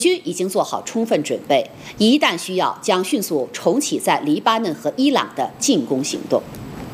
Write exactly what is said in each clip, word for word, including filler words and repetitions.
军已经做好充分准备，一旦需要，将迅速重启在黎巴嫩和伊朗的进攻行动。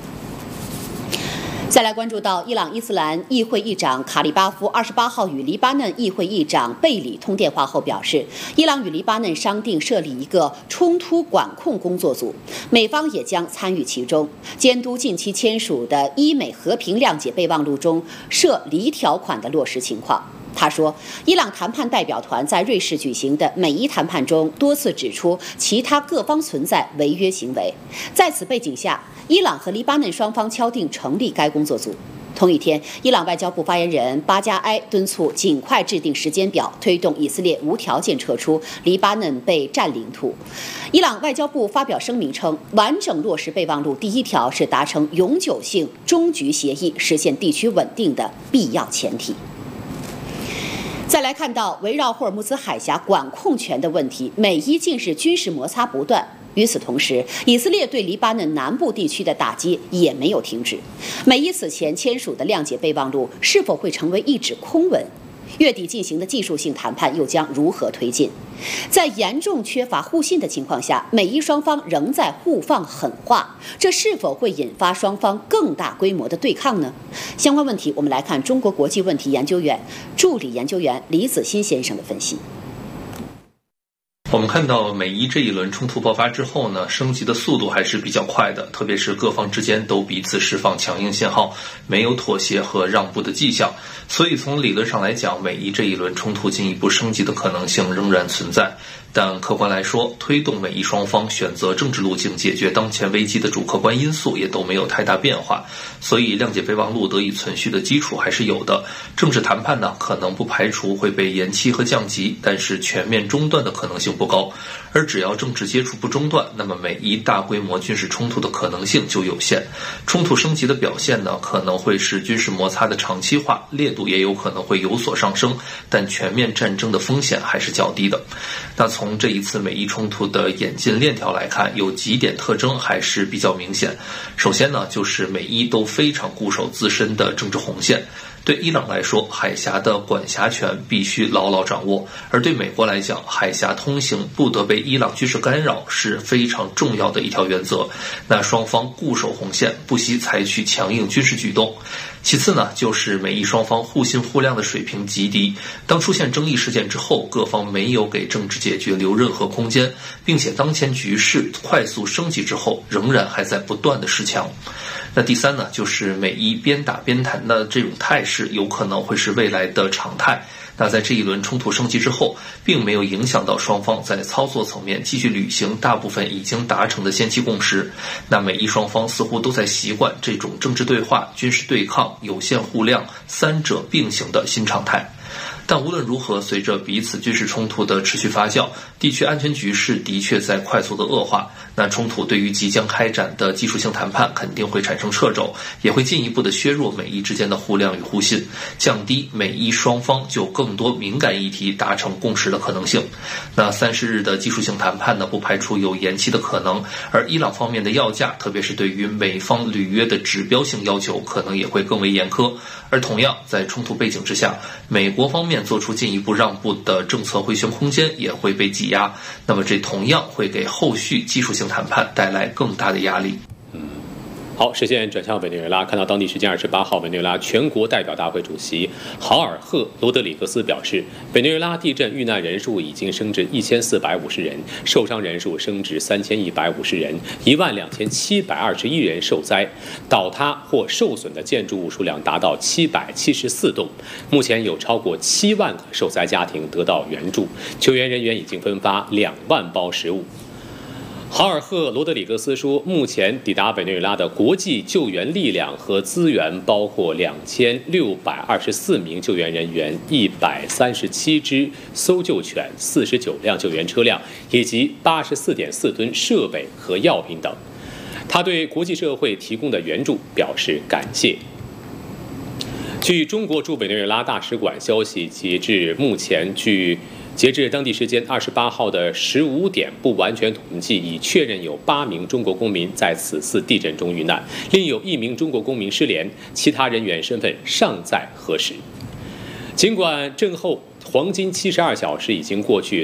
再来关注到伊朗伊斯兰议会议长卡里巴夫二十八号与黎巴嫩议会议长贝里通电话后表示，伊朗与黎巴嫩商定设立一个冲突管控工作组，美方也将参与其中，监督近期签署的伊美和平谅解备忘录中涉黎条款的落实情况。他说，伊朗谈判代表团在瑞士举行的美伊谈判中多次指出其他各方存在违约行为。在此背景下，伊朗和黎巴嫩双方敲定成立该工作组。同一天，伊朗外交部发言人巴加埃敦促尽快制定时间表，推动以色列无条件撤出黎巴嫩被占领土。伊朗外交部发表声明称，完整落实备忘录第一条是达成永久性终局协议、实现地区稳定的必要前提。再来看到围绕霍尔木兹海峡管控权的问题，美伊近日军事摩擦不断。与此同时，以色列对黎巴嫩南部地区的打击也没有停止。美伊此前签署的谅解备忘录是否会成为一纸空文？月底进行的技术性谈判又将如何推进？在严重缺乏互信的情况下，美伊双方仍在互放狠话，这是否会引发双方更大规模的对抗呢？相关问题，我们来看中国国际问题研究院助理研究员李子欣先生的分析。 我们看到美伊这一轮冲突爆发之后呢，升级的速度还是比较快的，特别是各方之间都彼此释放强硬信号，没有妥协和让步的迹象。所以从理论上来讲，美伊这一轮冲突进一步升级的可能性仍然存在。但客观来说，推动美伊双方选择政治路径解决当前危机的主客观因素也都没有太大变化，所以谅解备忘录得以存续的基础还是有的。政治谈判呢，可能不排除会被延期和降级，但是全面中断的可能性不高。而只要政治接触不中断，那么美伊大规模军事冲突的可能性就有限。冲突升级的表现呢，可能会是军事摩擦的长期化，烈度也有可能会有所上升，但全面战争的风险还是较低的。那从这一次美伊冲突的演进链条来看，有几点特征还是比较明显。首先呢，就是美伊都非常固守自身的政治红线。对伊朗来说，海峡的管辖权必须牢牢掌握；而对美国来讲，海峡通行不得被伊朗军事干扰是非常重要的一条原则。那双方固守红线，不惜采取强硬军事举动。其次呢，就是美伊双方互信互谅的水平极低。当出现争议事件之后，各方没有给政治解决留任何空间，并且当前局势快速升级之后，仍然还在不断的示强。那第三呢，就是美伊边打边谈的这种态势有可能会是未来的常态。那在这一轮冲突升级之后，并没有影响到双方在操作层面继续履行大部分已经达成的先期共识。那美伊双方似乎都在习惯这种政治对话、军事对抗、有限互谅三者并行的新常态。但无论如何，随着彼此军事冲突的持续发酵，地区安全局势的确在快速的恶化。那冲突对于即将开展的技术性谈判肯定会产生掣肘，也会进一步的削弱美伊之间的互谅与互信，降低美伊双方就更多敏感议题达成共识的可能性。那三十日的技术性谈判呢，不排除有延期的可能，而伊朗方面的要价，特别是对于美方履约的指标性要求，可能也会更为严苛。而同样，在冲突背景之下，美国方面做出进一步让步的政策回旋空间也会被挤压，那么这同样会给后续技术性谈判带来更大的压力。 好，视线转向委内瑞拉，看到当地时间二十八号，委内瑞拉全国代表大会主席豪尔赫·罗德里格斯表示，委内瑞拉地震遇难人数已经升至一千四百五十人，受伤人数升至三千一百五十人，一万两千七百二十一人受灾，倒塌或受损的建筑物数量达到七百七十四栋。目前有超过七万个受灾家庭得到援助，救援人员已经分发两万包食物。豪尔赫·罗德里格斯说，目前抵达委内瑞拉的国际救援力量和资源包括两千六百二十四名救援人员、一百三十七只搜救犬、四十九辆救援车辆以及八十四点四吨设备和药品等。他对国际社会提供的援助表示感谢。据中国驻委内瑞拉大使馆消息，截至目前，据截至当地时间二十八号的十五点，不完全统计已确认有八名中国公民在此次地震中遇难，另有一名中国公民失联，其他人员身份尚在核实。尽管震后黄金七十二小时已经过去，